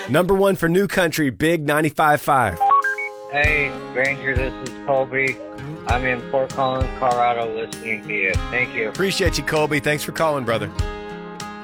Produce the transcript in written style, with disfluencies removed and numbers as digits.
Number one for New Country, Big 95.5. Hey, Ranger, this is Colby. I'm in Fort Collins, Colorado, listening to you. Thank you. Appreciate you, Colby. Thanks for calling, brother.